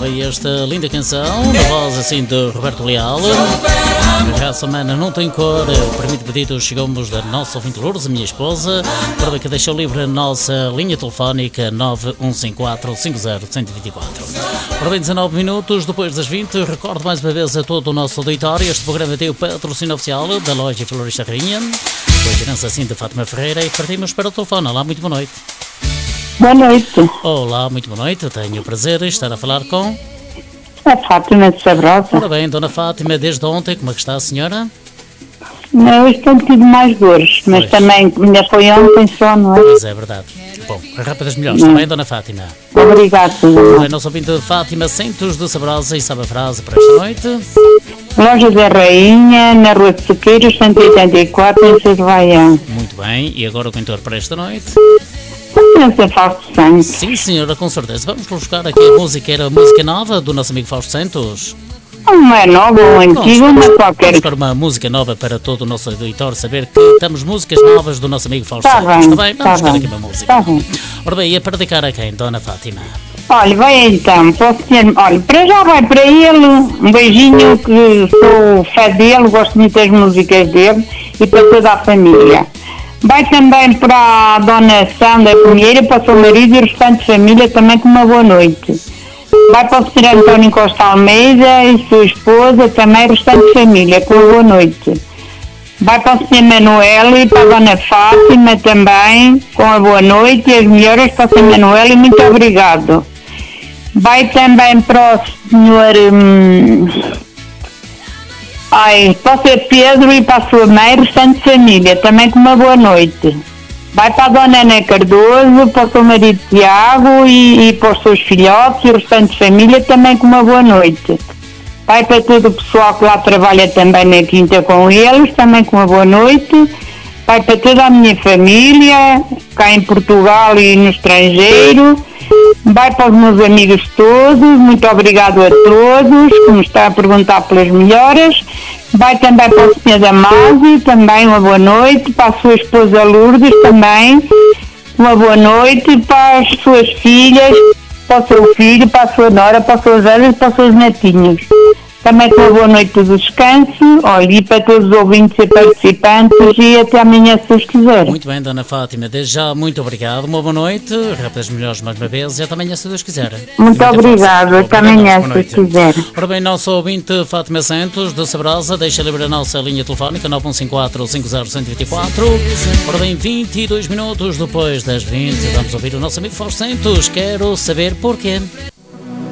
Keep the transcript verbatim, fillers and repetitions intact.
bem esta linda canção, na voz assim de Roberto Leal. A raça humana não tem cor, permite pedidos, chegamos da nossa ouvinte Lourdes, a minha esposa, para que deixou livre a nossa linha telefónica nove um cinco quatro, cinco zero, um zero dois quatro. Ora bem, dezanove minutos depois das vinte, recordo mais uma vez a todo o nosso auditório, este programa tem o patrocínio oficial da loja Florista Rainha, com a gerência assim de Fátima Ferreira, e partimos para o telefone. Olá, muito boa noite. Boa noite. Olá, muito boa noite. Tenho o prazer de estar a falar com a Fátima de Sabrosa. Ora bem, Dona Fátima, desde ontem, como é que está a senhora? Não, hoje tenho tido mais dores, mas pois. Também ainda foi ontem só, não é? Pois é, verdade. Bom, rápidas melhores não. Também, Dona Fátima. Obrigado. Bem, nosso ouvinte Fátima Santos de Sabrosa, e sabe a frase para esta noite? Loja da Rainha, na Rua de Sequeiros, cento e oitenta e quatro, em Cervaião. Muito bem, e agora o cantor para esta noite? Pensa Fausto Santos. Sim, senhora, com certeza. Vamos buscar aqui a música, era a música nova do nosso amigo Fausto Santos. Não é nova ou antiga, mas qualquer. Vamos buscar uma música nova para todo o nosso auditório saber que temos músicas novas do nosso amigo Fausto tá Santos. Bem, tá bem? Vamos tá buscar bem, aqui uma música. Tá bem. Ora bem, e é para dedicar a quem, Dona Fátima? Olha, vai então, posso dizer, olha, para já vai para ele, um beijinho, que sou fã dele, gosto muito das músicas dele, e para toda a família. Vai também para a Dona Sandra Pinheiro, para o seu marido e o restante família, também com uma boa noite. Vai para o senhor António Costa Almeida e sua esposa, também o restante família, com uma boa noite. Vai para o senhor Manuel e para a Dona Fátima também, com a boa noite, e as melhoras para o senhor Manuel, e muito obrigado. Vai também para o senhor... Hum, ai, para o senhor Pedro e para a sua mãe, restante família, também com uma boa noite. Vai para a Dona Ana Cardoso, para o seu marido Tiago e, e para os seus filhotes e o restante família, também com uma boa noite. Vai para todo o pessoal que lá trabalha também na quinta com eles, também com uma boa noite. Vai para toda a minha família, cá em Portugal e no estrangeiro. Vai para os meus amigos todos, muito obrigado a todos, que me está a perguntar pelas melhoras. Vai também para o senhor Damásio, também uma boa noite. Para a sua esposa Lourdes, também uma boa noite. Para as suas filhas, para o seu filho, para a sua nora, para os seus velhos e para os seus netinhos. Também com uma boa noite de descanso, olha, e para todos os ouvintes e participantes, e até amanhã, se Deus quiser. Muito bem, Dona Fátima, desde já, muito obrigado, uma boa noite, rápidas melhores mais uma vez, e até amanhã, se Deus quiser. Muito obrigado, até amanhã, se Deus quiser. Ora bem, nosso ouvinte Fátima Santos, de Sabrosa, deixa livre a nossa linha telefónica, nove um cinco quatro, cinco zero, um zero dois quatro. Ora bem, vinte e dois minutos depois das vinte, vamos ouvir o nosso amigo Fausto Santos, quero saber porquê.